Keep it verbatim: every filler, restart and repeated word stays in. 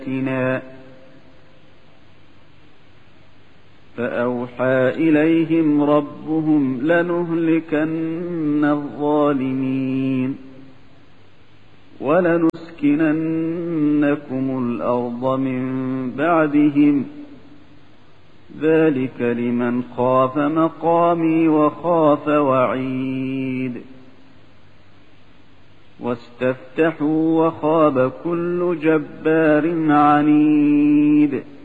بآياتنا فأوحى إليهم ربهم لنهلكن الظالمين ولنسكننكم الأرض من بعدهم ذلك لمن خاف مقامي وخاف وعيد واستفتحوا وخاب كل جبار عنيد